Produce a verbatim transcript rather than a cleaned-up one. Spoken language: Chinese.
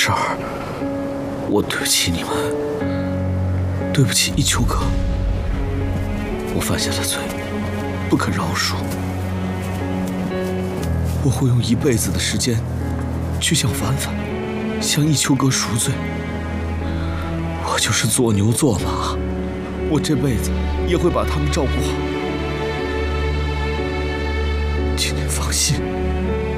事儿，我对不起你们，对不起一秋哥。我犯下的罪，不可饶恕。我会用一辈子的时间，去向凡凡、向一秋哥赎罪。我就是做牛做马，我这辈子也会把他们照顾好。请您放心。